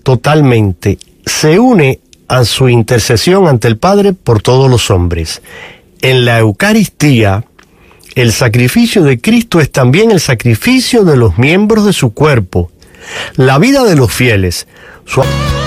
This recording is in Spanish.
totalmente, se une a su intercesión ante el Padre por todos los hombres. En la Eucaristía, el sacrificio de Cristo es también el sacrificio de los miembros de su cuerpo. La vida de los fieles, su